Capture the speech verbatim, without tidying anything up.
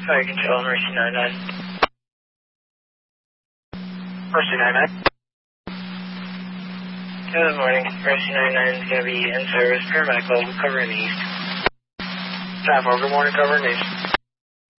Fire control, Mercy nine nine. Mercy nine nine. Good morning. Mercy nine nine is going to be in service. Paramedical, covering the east. Traffic, good morning, covering east.